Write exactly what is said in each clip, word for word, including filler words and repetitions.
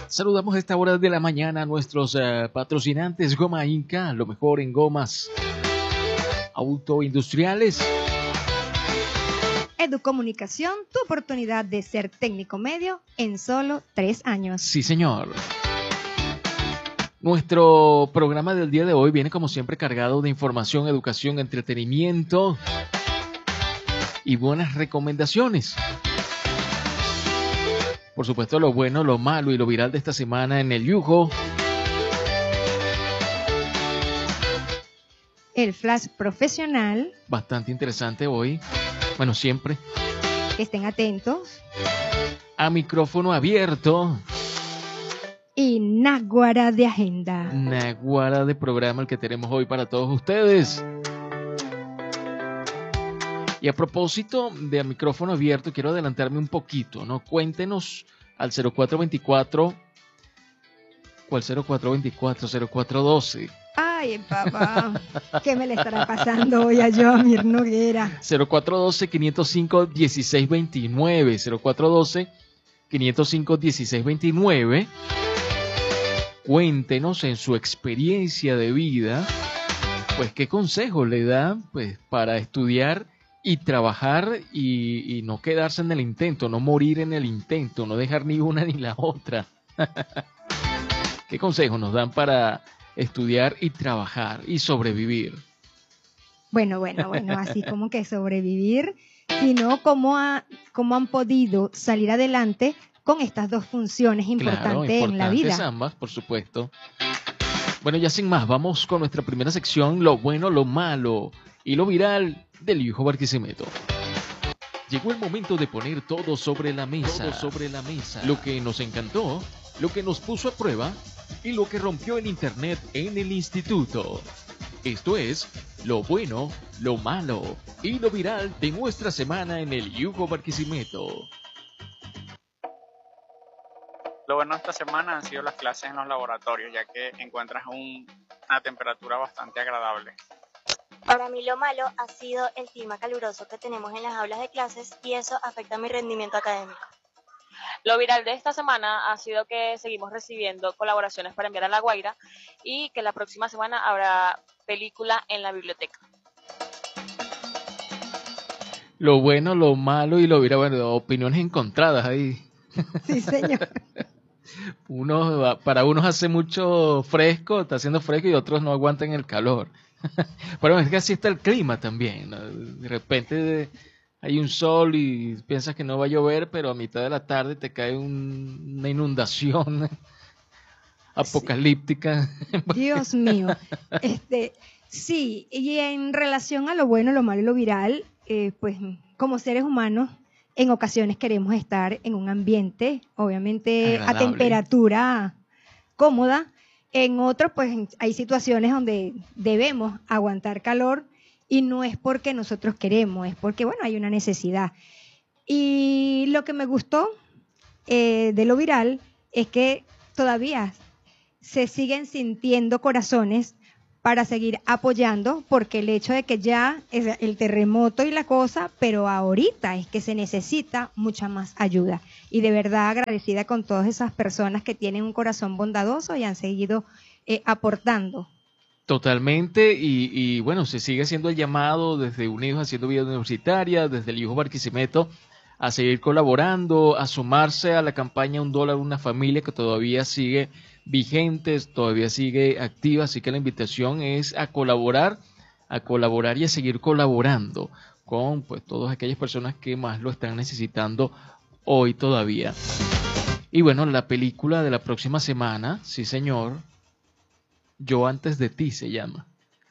Saludamos a esta hora de la mañana a nuestros uh, patrocinantes Goma Inca, lo mejor en gomas autoindustriales. Educomunicación, tu oportunidad de ser técnico medio en solo tres años. Sí, señor. Nuestro programa del día de hoy viene como siempre cargado de información, educación, entretenimiento y buenas recomendaciones. Por supuesto, lo bueno, lo malo y lo viral de esta semana en el Yugo. El flash profesional. Bastante interesante hoy. Bueno, siempre. Que estén atentos. A micrófono abierto. Y Náguara de agenda. Náguara de programa el que tenemos hoy para todos ustedes. Y a propósito de a micrófono abierto, quiero adelantarme un poquito, ¿no? Cuéntenos al cero cuatro veinticuatro. ¿Cuál cero cuatro veinticuatro? cero cuatro doce. Ay, papá, ¿qué me le estará pasando hoy a Joamir Noguera? cero cuatro doce, quinientos cinco, dieciséis veintinueve. cero cuatro doce, quinientos cinco, dieciséis veintinueve. Cuéntenos en su experiencia de vida, pues qué consejos le dan pues, para estudiar y trabajar y, y no quedarse en el intento, no morir en el intento, no dejar ni una ni la otra. ¿Qué consejos nos dan para estudiar y trabajar y sobrevivir? Bueno, bueno, bueno, así como que sobrevivir, sino cómo, ha, cómo han podido salir adelante con estas dos funciones importantes, claro, en la vida. Importantes ambas, por supuesto. Bueno, ya sin más, vamos con nuestra primera sección, lo bueno, lo malo y lo viral del Yugo Barquisimeto. Llegó el momento de poner todo sobre la mesa. Todo sobre la mesa. Lo que nos encantó, lo que nos puso a prueba y lo que rompió el internet en el instituto. Esto es lo bueno, lo malo y lo viral de nuestra semana en el Yugo Barquisimeto. Lo bueno de esta semana han sido las clases en los laboratorios, ya que encuentras un, una temperatura bastante agradable. Para mí lo malo ha sido el clima caluroso que tenemos en las aulas de clases y eso afecta mi rendimiento académico. Lo viral de esta semana ha sido que seguimos recibiendo colaboraciones para enviar a La Guaira y que la próxima semana habrá película en la biblioteca. Lo bueno, lo malo y lo viral, bueno, opiniones encontradas ahí. Sí, señor. Uno, para unos hace mucho fresco, está haciendo fresco y otros no aguantan el calor. Pero es que así está el clima también, ¿no? De repente hay un sol y piensas que no va a llover, pero a mitad de la tarde te cae un, una inundación apocalíptica. Dios mío. Este, sí, y en relación a lo bueno, lo malo y lo viral, eh, pues como seres humanos, en ocasiones queremos estar en un ambiente, obviamente agradable, a temperatura cómoda. En otros, pues hay situaciones donde debemos aguantar calor y no es porque nosotros queremos, es porque, bueno, hay una necesidad. Y lo que me gustó eh, de lo viral es que todavía se siguen sintiendo corazones para seguir apoyando, porque el hecho de que ya es el terremoto y la cosa, pero ahorita es que se necesita mucha más ayuda. Y de verdad agradecida con todas esas personas que tienen un corazón bondadoso y han seguido eh, aportando. Totalmente, y, y bueno, se sigue haciendo el llamado desde Unidos Haciendo Vida Universitaria, desde el Yugo Barquisimeto, a seguir colaborando, a sumarse a la campaña Un Dólar Una Familia, que todavía sigue vigentes, todavía sigue activa, así que la invitación es a colaborar, a colaborar y a seguir colaborando con pues todas aquellas personas que más lo están necesitando hoy todavía. Y bueno, la película de la próxima semana, sí señor, Yo antes de ti se llama.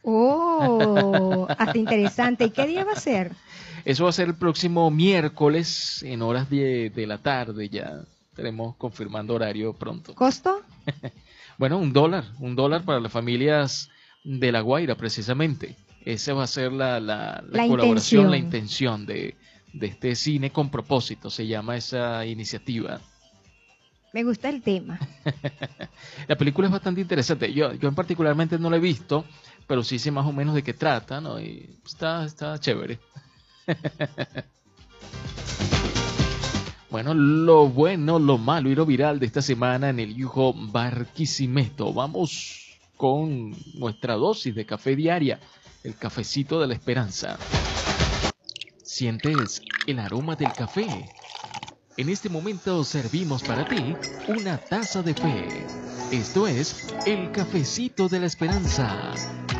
Oh, hasta interesante. ¿Y qué día va a ser? Eso va a ser el próximo miércoles en horas de, de la tarde ya. Estaremos confirmando horario pronto. ¿Costo? Bueno, un dólar, un dólar para las familias de La Guaira, precisamente. Esa va a ser la, la, la, la colaboración, intención. la intención de, de este cine con propósito, se llama esa iniciativa. Me gusta el tema. La película es bastante interesante. Yo, yo en particularmente no la he visto, pero sí sé más o menos de qué trata, ¿no? Y está, está chévere. Bueno, lo bueno, lo malo y lo viral de esta semana en el Yugo Barquisimeto. Vamos con nuestra dosis de café diaria, el cafecito de la esperanza. ¿Sientes el aroma del café? En este momento servimos para ti una taza de fe. Esto es el cafecito de la esperanza.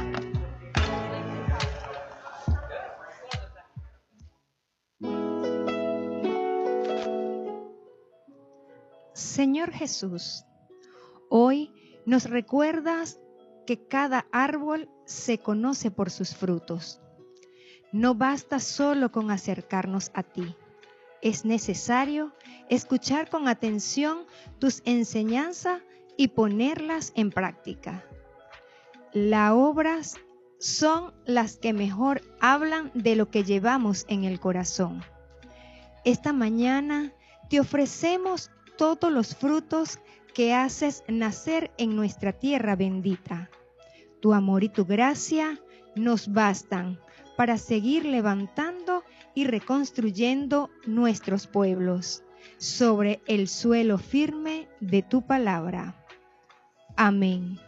Señor Jesús, hoy nos recuerdas que cada árbol se conoce por sus frutos. No basta solo con acercarnos a ti. Es necesario escuchar con atención tus enseñanzas y ponerlas en práctica. Las obras son las que mejor hablan de lo que llevamos en el corazón. Esta mañana te ofrecemos todos los frutos que haces nacer en nuestra tierra bendita. Tu amor y tu gracia nos bastan para seguir levantando y reconstruyendo nuestros pueblos sobre el suelo firme de tu palabra. Amén.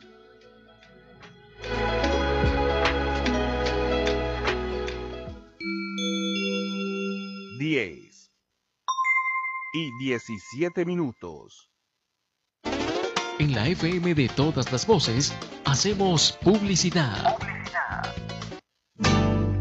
diez y diecisiete minutos. En la F M de todas las voces, hacemos publicidad.